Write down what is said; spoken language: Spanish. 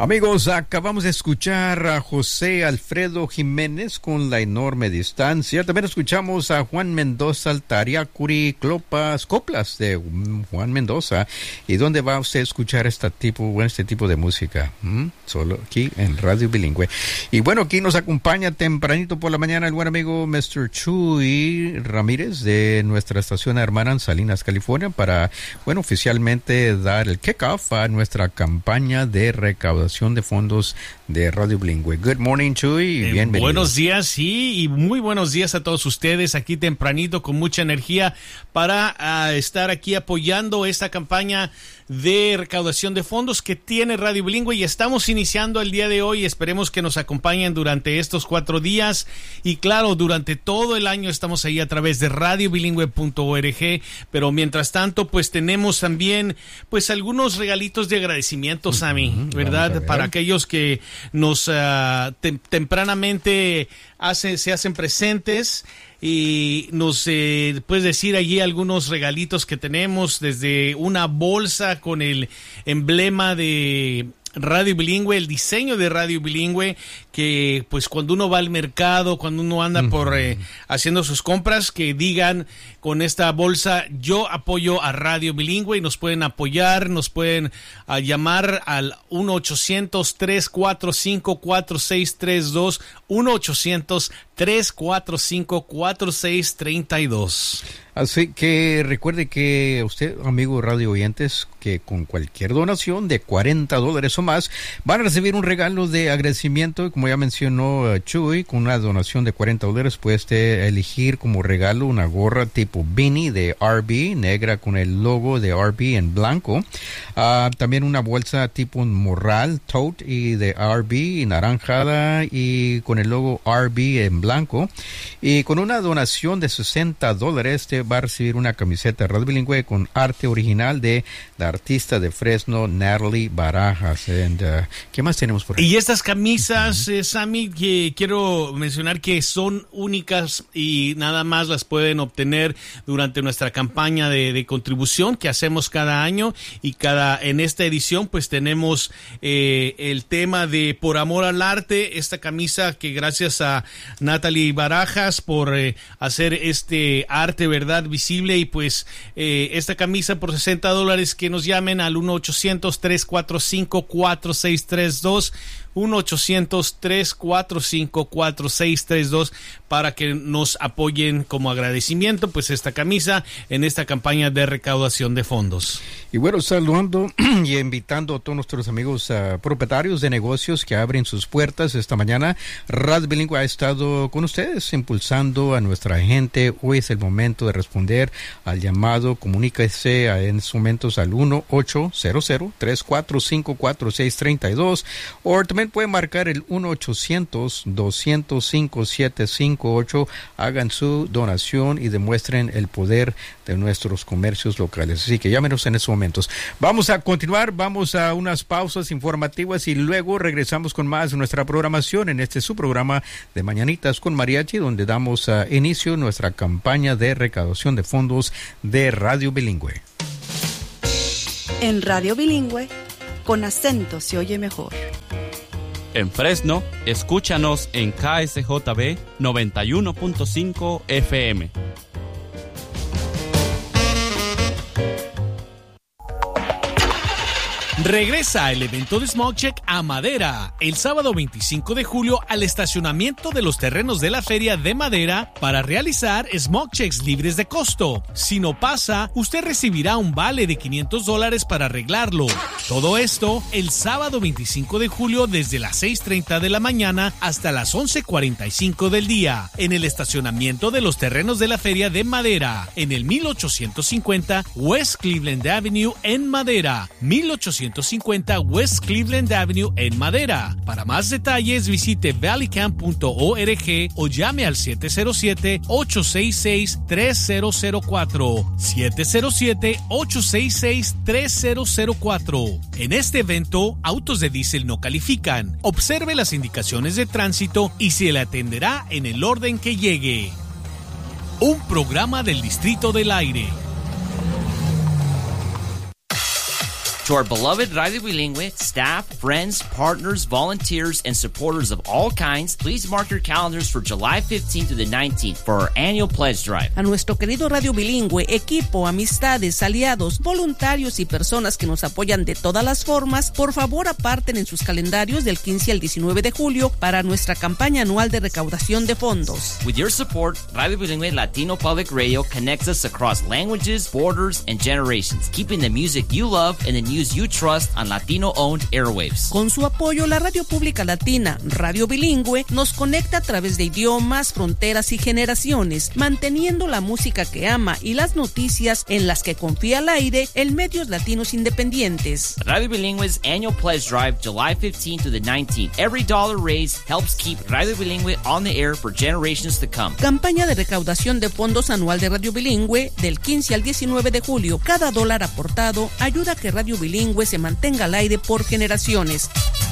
Amigos, acabamos de escuchar a José Alfredo Jiménez con La Enorme Distancia. También escuchamos a Juan Mendoza, Altariacuri, Coplas de Juan Mendoza. ¿Y dónde va usted a escuchar este tipo de música? Solo aquí en Radio Bilingüe. Y bueno, aquí nos acompaña tempranito por la mañana el buen amigo Mr. Chuy Ramírez de nuestra estación hermana en Salinas, California, para, oficialmente dar el kickoff a nuestra campaña de recaudación de fondos de Radio Bilingüe. Good morning, Chuy. Bienvenido. Buenos días, sí, y muy buenos días a todos ustedes aquí tempranito con mucha energía para estar aquí apoyando esta campaña de recaudación de fondos que tiene Radio Bilingüe, y estamos iniciando el día de hoy. Esperemos que nos acompañen durante estos 4 días y claro, durante todo el año estamos ahí a través de radiobilingüe.org, pero mientras tanto pues tenemos también pues algunos regalitos de agradecimiento, Sammy, ¿verdad? Para aquellos que nos tempranamente se hacen presentes. Y nos puedes decir allí algunos regalitos que tenemos, desde una bolsa con el emblema de Radio Bilingüe, el diseño de Radio Bilingüe, que pues cuando uno va al mercado, cuando uno anda por haciendo sus compras, que digan con esta bolsa: yo apoyo a Radio Bilingüe, y nos pueden apoyar, nos pueden llamar al 1-800-345-4632, 1-800-345-4632. Así que recuerde que usted, amigo radio oyentes, que con cualquier donación de $40 o más van a recibir un regalo de agradecimiento. Como ya mencionó Chuy, con una donación de $40 puede usted elegir como regalo una gorra tipo beanie de RB, negra con el logo de RB en blanco. También una bolsa tipo morral, tote, y de RB naranjada y con el logo RB en blanco. Y con una donación de $60 va a recibir una camiseta Radio Bilingüe con arte original de la artista de Fresno, Natalie Barajas. ¿Qué más tenemos por ahí? Y estas camisas, Sammy, que quiero mencionar que son únicas y nada más las pueden obtener durante nuestra campaña de contribución que hacemos cada año, y en esta edición pues tenemos el tema de Por Amor al Arte, esta camisa que gracias a Natalie Barajas por hacer este arte, ¿verdad?, visible. Y pues esta camisa por $60, que nos llamen al 1-800-345-4632, 1-800-345-4632 para que nos apoyen como agradecimiento pues esta camisa en esta campaña de recaudación de fondos. Y bueno, saludando y invitando a todos nuestros amigos propietarios de negocios que abren sus puertas esta mañana. Radio Bilingüe ha estado con ustedes impulsando a nuestra gente. Hoy es el momento de responder al llamado. Comuníquese en estos momentos al 1-800-345-4632, o también puede marcar el 1-800-205-7558. Hagan su donación y demuestren el poder de nuestros comercios locales. Así que llámenos en estos momentos. Vamos a continuar, vamos a unas pausas informativas y luego regresamos con más de nuestra programación en su programa de Mañanitas con Mariachi, donde damos inicio a nuestra campaña de recaudación de fondos de Radio Bilingüe. En Radio Bilingüe, con acento se oye mejor. En Fresno, escúchanos en KSJB 91.5 FM. Regresa el evento de SmogCheck a Madera el sábado 25 de julio al estacionamiento de los terrenos de la Feria de Madera para realizar SmogChecks libres de costo. Si no pasa, usted recibirá un vale de $500 para arreglarlo. Todo esto el sábado 25 de julio desde las 6:30 de la mañana hasta las 11:45 del día en el estacionamiento de los terrenos de la Feria de Madera en el 1850 West Cleveland Avenue en Madera. 1850 West Cleveland Avenue en Madera. Para más detalles visite valleycamp.org o llame al 707-866-3004. 707-866-3004. En este evento, autos de diésel no califican. Observe las indicaciones de tránsito y se le atenderá en el orden que llegue. Un programa del Distrito del Aire. To our beloved Radio Bilingüe staff, friends, partners, volunteers, and supporters of all kinds, please mark your calendars for July 15th to the 19th for our annual pledge drive. A nuestro querido Radio Bilingüe, equipo, amistades, aliados, voluntarios y personas que nos apoyan de todas las formas, por favor aparten en sus calendarios del 15 al 19 de julio para nuestra campaña anual de recaudación de fondos. With your support, Radio Bilingüe Latino Public Radio connects us across languages, borders, and generations, keeping the music you love and the news you trust on Latino-owned airwaves. Con su apoyo, la radio pública latina, Radio Bilingüe, nos conecta a través de idiomas, fronteras y generaciones, manteniendo la música que ama y las noticias en las que confía al aire en medios latinos independientes. Radio Bilingüe's annual pledge drive, July 15th to the 19th. Every dollar raised helps keep Radio Bilingüe on the air for generations to come. Campaña de recaudación de fondos anual de Radio Bilingüe del 15 al 19 de julio. Cada dólar aportado ayuda a que Radio Bilingüe se mantenga al aire por generaciones.